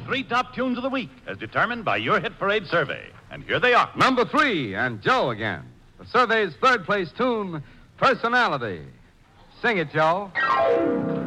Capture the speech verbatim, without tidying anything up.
three top tunes of the week, as determined by your Hit Parade survey. And here they are. Number three, and Joe again. The survey's third place tune, Personality. Sing it, Joe.